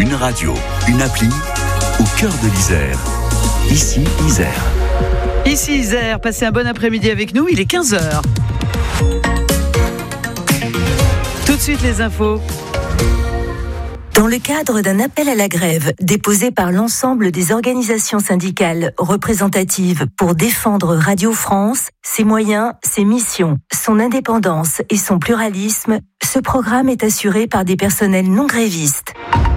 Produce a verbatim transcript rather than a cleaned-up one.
Une radio, une appli, au cœur de l'Isère. Ici, Isère. Ici, Isère, passez un bon après-midi avec nous, il est quinze heures. Tout de suite, les infos. Dans le cadre d'un appel à la grève déposé par l'ensemble des organisations syndicales représentatives pour défendre Radio France, ses moyens, ses missions, son indépendance et son pluralisme, ce programme est assuré par des personnels non grévistes.